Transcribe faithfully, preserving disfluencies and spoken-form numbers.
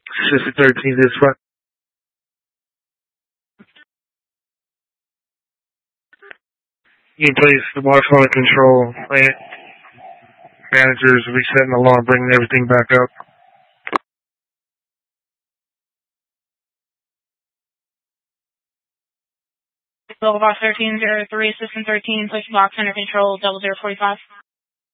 System thirteen, this front. In place, the water quality control plant managers resetting the alarm, bringing everything back up. Local box thirteen zero three, system thirteen, place box under control, double zero forty five.